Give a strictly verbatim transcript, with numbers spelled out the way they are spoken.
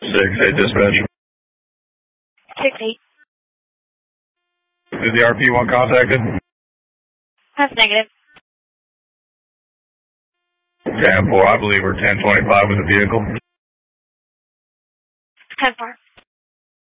Six eight dispatch. Six eight. Is the R P one contacted? That's negative. ten four, I believe we're ten twenty-five with the vehicle. ten four.